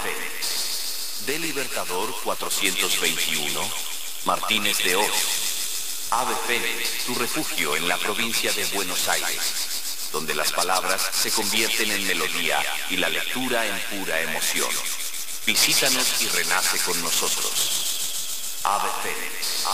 Fénix. De Libertador 421, Martínez de Oz. Ave Fénix, tu refugio en la provincia de Buenos Aires, donde las palabras se convierten en melodía y la lectura en pura emoción. Visítanos y renace con nosotros. Ave Fénix.